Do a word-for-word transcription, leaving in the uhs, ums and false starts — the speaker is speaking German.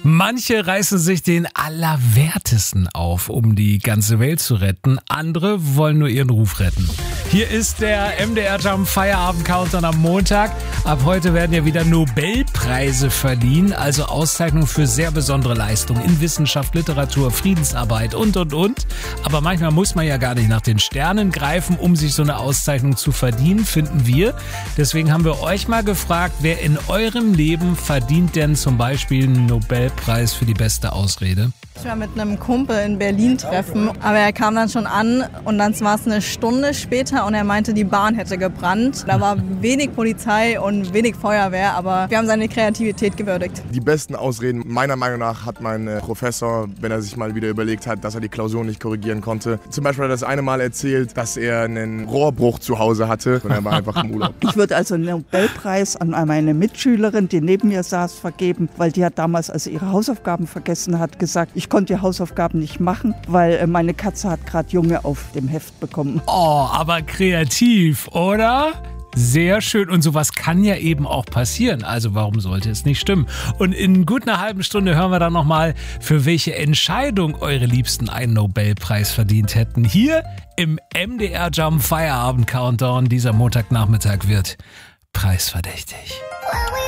Manche reißen sich den Allerwertesten auf, um die ganze Welt zu retten. Andere wollen nur ihren Ruf retten. Hier ist der M D R Jump Feierabend Countdown am Montag. Ab heute werden ja wieder Nobelpreise verliehen, also Auszeichnungen für sehr besondere Leistungen in Wissenschaft, Literatur, Friedensarbeit und, und, und. Aber manchmal muss man ja gar nicht nach den Sternen greifen, um sich so eine Auszeichnung zu verdienen, finden wir. Deswegen haben wir euch mal gefragt, wer in eurem Leben verdient denn zum Beispiel einen Nobelpreis für die beste Ausrede? Ich war mit einem Kumpel in Berlin treffen, aber er kam dann schon an und dann war es eine Stunde später und er meinte, die Bahn hätte gebrannt. Da war wenig Polizei und wenig Feuerwehr, aber wir haben seine Kreativität gewürdigt. Die besten Ausreden meiner Meinung nach hat mein äh, Professor, wenn er sich mal wieder überlegt hat, dass er die Klausur nicht korrigieren konnte. Zum Beispiel hat er das eine Mal erzählt, dass er einen Rohrbruch zu Hause hatte und er war einfach im Urlaub. Ich würde also einen Nobelpreis an meine Mitschülerin, die neben mir saß, vergeben, weil die hat damals, als sie ihre Hausaufgaben vergessen hat, gesagt, ich konnte die Hausaufgaben nicht machen, weil meine Katze hat gerade Junge auf dem Heft bekommen. Oh, aber kreativ, oder? Sehr schön. Und sowas kann ja eben auch passieren. Also warum sollte es nicht stimmen? Und in gut einer halben Stunde hören wir dann nochmal, für welche Entscheidung eure Liebsten einen Nobelpreis verdient hätten. Hier im M D R Jump Feierabend Countdown. Dieser Montagnachmittag wird preisverdächtig.